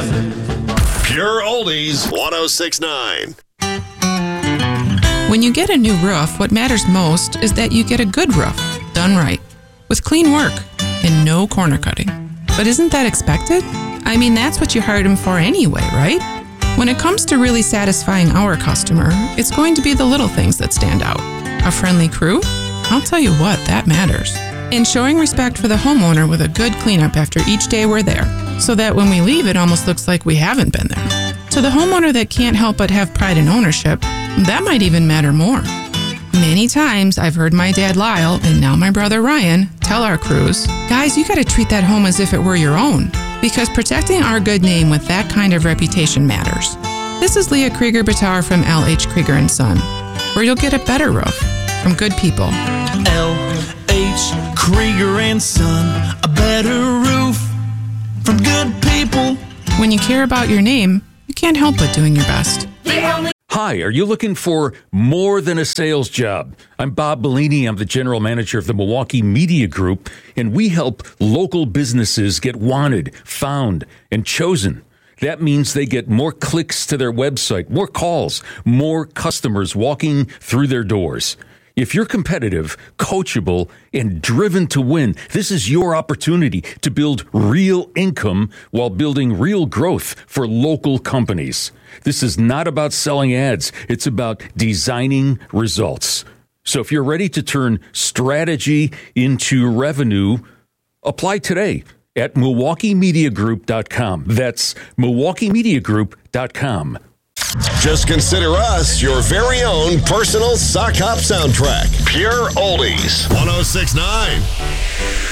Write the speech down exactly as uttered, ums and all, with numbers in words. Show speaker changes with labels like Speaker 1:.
Speaker 1: Pure Oldies one oh six point nine.
Speaker 2: When you get a new roof, what matters most is that you get a good roof, done right, with clean work and no corner cutting. But isn't that expected? I mean, that's what you hired him for anyway, right? When it comes to really satisfying our customer, it's going to be the little things that stand out. A friendly crew? I'll tell you what, that matters. And showing respect for the homeowner with a good cleanup after each day we're there, so that when we leave, it almost looks like we haven't been there. To the homeowner that can't help but have pride in ownership, that might even matter more. Many times I've heard my dad Lyle, and now my brother Ryan, tell our crews, guys, you gotta treat that home as if it were your own, because protecting our good name with that kind of reputation matters. This is Leah Krieger-Batar from L H. Krieger and Son, where you'll get a better roof from good people.
Speaker 3: L H. Krieger and Son, a better roof from good people.
Speaker 2: When you care about your name, you can't help but doing your best.
Speaker 4: Hi, are you looking for more than a sales job? I'm Bob Bellini. I'm the general manager of the Milwaukee Media Group, and we help local businesses get wanted, found, and chosen. That means they get more clicks to their website, more calls, more customers walking through their doors. If you're competitive, coachable, and driven to win, this is your opportunity to build real income while building real growth for local companies. This is not about selling ads. It's about designing results. So if you're ready to turn strategy into revenue, apply today at Milwaukee Media Group dot com. That's Milwaukee Media Group dot com.
Speaker 1: Just consider us your very own personal sock hop soundtrack. Pure Oldies one oh six point nine.